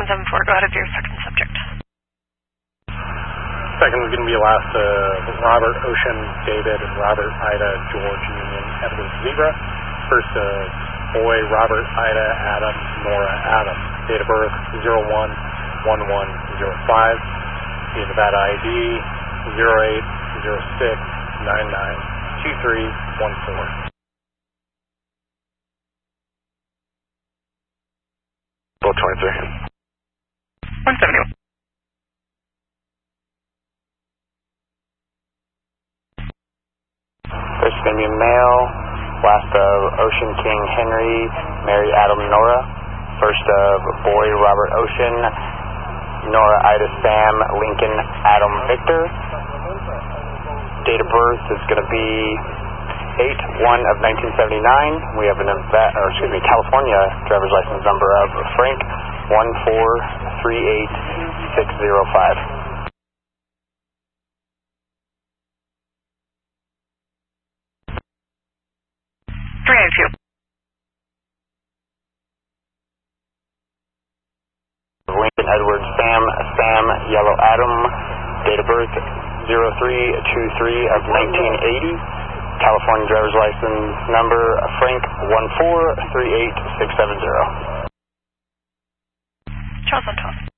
774, go ahead of your second subject. Second is going to be last Robert Ocean, David, Robert, Ida, George, Union, Edward, Zebra. First boy, Robert, Ida, Adam, Nora, Adam. Date of birth 01-11-05. The Nevada ID 08-06-99-2314. Both 23. 171. First is going to be male, last of Ocean King Henry, Mary Adam Nora. First of boy Robert Ocean, Nora Ida Sam Lincoln Adam Victor. Date of birth is going to be 8/1/1979. We have California driver's license number of Frank 1438605. 392. Lincoln Edward Sam Yellow Adam. Date of birth 03/23/1980. California driver's license number Frank 1438670. Charles Anton.